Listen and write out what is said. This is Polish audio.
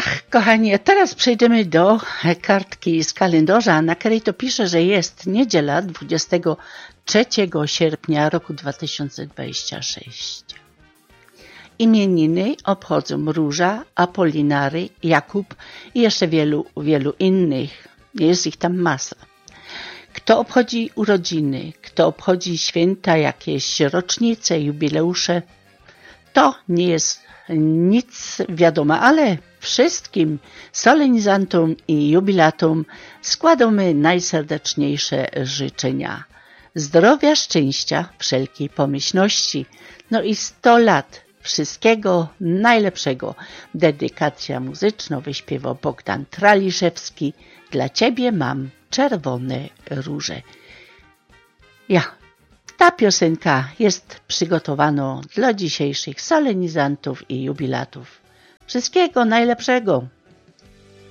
Ach, kochani, a teraz przejdziemy do kartki z kalendarza, na której to pisze, że jest niedziela 23 sierpnia roku 2026. Imieniny obchodzą Róża, Apolinary, Jakub i jeszcze wielu innych. Jest ich tam masa. Kto obchodzi urodziny, kto obchodzi święta, jakieś rocznice, jubileusze, to nie jest nic wiadomo, ale wszystkim solenizantom i jubilatom składamy najserdeczniejsze życzenia. Zdrowia, szczęścia, wszelkiej pomyślności, no i 100 lat wszystkiego najlepszego. Dedykacja muzyczna wyśpiewał Bogdan Traliszewski. Dla Ciebie mam czerwone róże. Ta piosenka jest przygotowana dla dzisiejszych solenizantów i jubilatów. Wszystkiego najlepszego!